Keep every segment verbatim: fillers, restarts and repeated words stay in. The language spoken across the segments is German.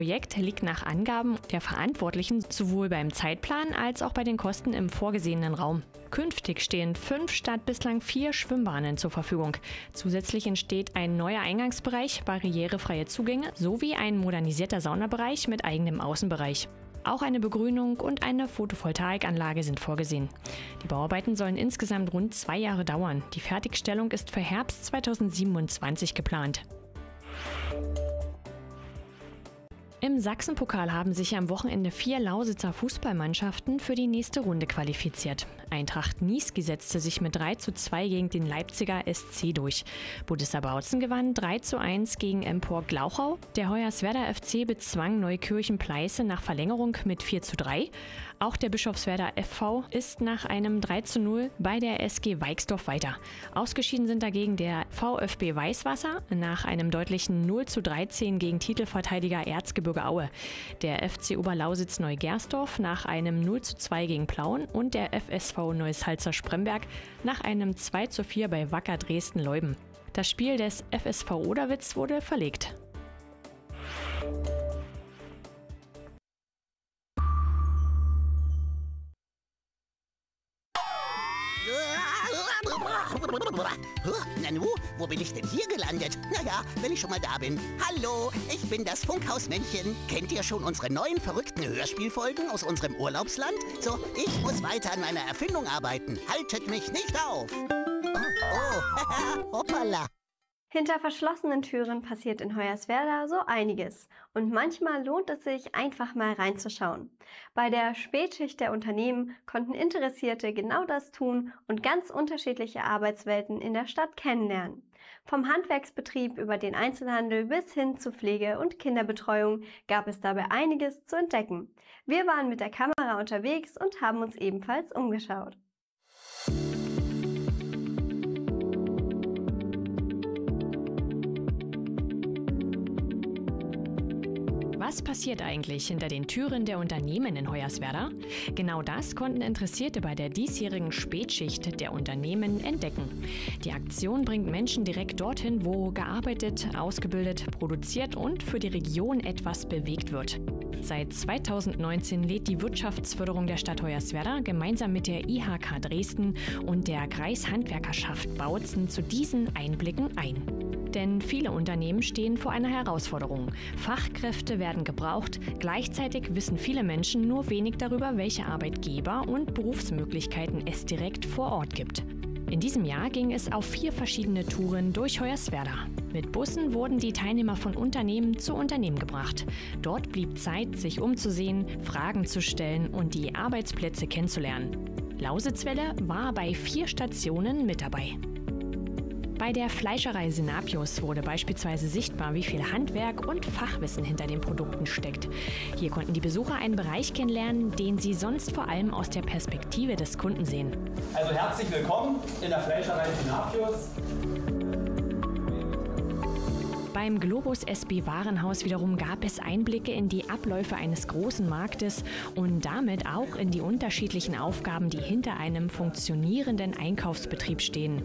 Das Projekt liegt nach Angaben der Verantwortlichen sowohl beim Zeitplan als auch bei den Kosten im vorgesehenen Raum. Künftig stehen fünf statt bislang vier Schwimmbahnen zur Verfügung. Zusätzlich entsteht ein neuer Eingangsbereich, barrierefreie Zugänge sowie ein modernisierter Saunabereich mit eigenem Außenbereich. Auch eine Begrünung und eine Photovoltaikanlage sind vorgesehen. Die Bauarbeiten sollen insgesamt rund zwei Jahre dauern. Die Fertigstellung ist für Herbst zweitausendsiebenundzwanzig geplant. Im Sachsenpokal haben sich am Wochenende vier Lausitzer Fußballmannschaften für die nächste Runde qualifiziert. Eintracht Niesky setzte sich mit drei zu zwei gegen den Leipziger S C durch. Budissa Bautzen gewann drei zu eins gegen Empor Glauchau. Der Hoyerswerda F C bezwang Neukirchen-Pleiße nach Verlängerung mit vier zu drei. Auch der Bischofswerda F V ist nach einem drei zu null bei der S G Weixdorf weiter. Ausgeschieden sind dagegen der VfB Weißwasser nach einem deutlichen null zu dreizehn gegen Titelverteidiger Erzgebirge Aue, der F C Oberlausitz Neugersdorf nach einem null zu zwei gegen Plauen und der F S V Neues Halzer-Spremberg nach einem zwei zu vier bei Wacker Dresden-Leuben. Das Spiel des F S V Oderwitz wurde verlegt. Nanu, wo bin ich denn hier gelandet? Naja, wenn ich schon mal da bin. Hallo, ich bin das Funkhausmännchen. Kennt ihr schon unsere neuen verrückten Hörspielfolgen aus unserem Urlaubsland? So, ich muss weiter an meiner Erfindung arbeiten. Haltet mich nicht auf. Oh, oh, hoppala. Hinter verschlossenen Türen passiert in Hoyerswerda so einiges und manchmal lohnt es sich, einfach mal reinzuschauen. Bei der Spätschicht der Unternehmen konnten Interessierte genau das tun und ganz unterschiedliche Arbeitswelten in der Stadt kennenlernen. Vom Handwerksbetrieb über den Einzelhandel bis hin zu Pflege- und Kinderbetreuung gab es dabei einiges zu entdecken. Wir waren mit der Kamera unterwegs und haben uns ebenfalls umgeschaut. Was passiert eigentlich hinter den Türen der Unternehmen in Hoyerswerda? Genau das konnten Interessierte bei der diesjährigen Spätschicht der Unternehmen entdecken. Die Aktion bringt Menschen direkt dorthin, wo gearbeitet, ausgebildet, produziert und für die Region etwas bewegt wird. Seit zweitausendneunzehn lädt die Wirtschaftsförderung der Stadt Hoyerswerda gemeinsam mit der I H K Dresden und der Kreishandwerkerschaft Bautzen zu diesen Einblicken ein. Denn viele Unternehmen stehen vor einer Herausforderung. Fachkräfte werden gebraucht, gleichzeitig wissen viele Menschen nur wenig darüber, welche Arbeitgeber und Berufsmöglichkeiten es direkt vor Ort gibt. In diesem Jahr ging es auf vier verschiedene Touren durch Hoyerswerda. Mit Bussen wurden die Teilnehmer von Unternehmen zu Unternehmen gebracht. Dort blieb Zeit, sich umzusehen, Fragen zu stellen und die Arbeitsplätze kennenzulernen. Lausitzwelle war bei vier Stationen mit dabei. Bei der Fleischerei Sinapius wurde beispielsweise sichtbar, wie viel Handwerk und Fachwissen hinter den Produkten steckt. Hier konnten die Besucher einen Bereich kennenlernen, den sie sonst vor allem aus der Perspektive des Kunden sehen. Also herzlich willkommen in der Fleischerei Sinapius. Beim Globus S B Warenhaus wiederum gab es Einblicke in die Abläufe eines großen Marktes und damit auch in die unterschiedlichen Aufgaben, die hinter einem funktionierenden Einkaufsbetrieb stehen.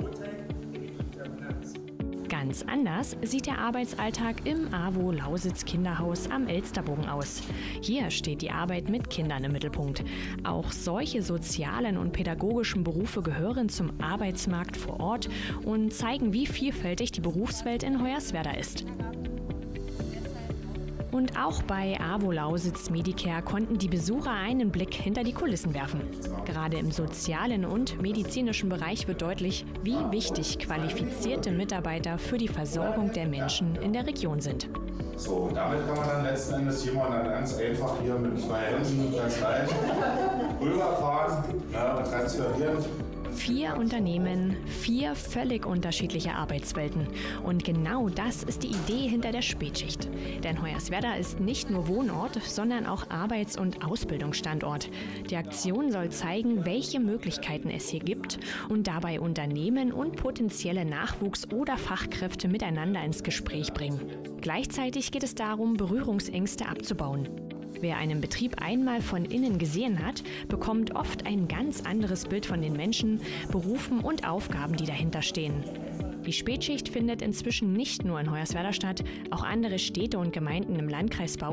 Ganz anders sieht der Arbeitsalltag im A W O Lausitz Kinderhaus am Elsterbogen aus. Hier steht die Arbeit mit Kindern im Mittelpunkt. Auch solche sozialen und pädagogischen Berufe gehören zum Arbeitsmarkt vor Ort und zeigen, wie vielfältig die Berufswelt in Hoyerswerda ist. Und auch bei A W O Lausitz Medicare konnten die Besucher einen Blick hinter die Kulissen werfen. Gerade im sozialen und medizinischen Bereich wird deutlich, wie wichtig qualifizierte Mitarbeiter für die Versorgung der Menschen in der Region sind. So, damit kann man dann letzten Endes jemanden dann ganz einfach hier mit zwei Händen ganz leicht rüberfahren, ja, transferieren. Vier Unternehmen, vier völlig unterschiedliche Arbeitswelten. Und genau das ist die Idee hinter der Spätschicht. Denn Hoyerswerda ist nicht nur Wohnort, sondern auch Arbeits- und Ausbildungsstandort. Die Aktion soll zeigen, welche Möglichkeiten es hier gibt und dabei Unternehmen und potenzielle Nachwuchs- oder Fachkräfte miteinander ins Gespräch bringen. Gleichzeitig geht es darum, Berührungsängste abzubauen. Wer einen Betrieb einmal von innen gesehen hat, bekommt oft ein ganz anderes Bild von den Menschen, Berufen und Aufgaben, die dahinter stehen. Die Spätschicht findet inzwischen nicht nur in Hoyerswerda statt, auch andere Städte und Gemeinden im Landkreis Bautzen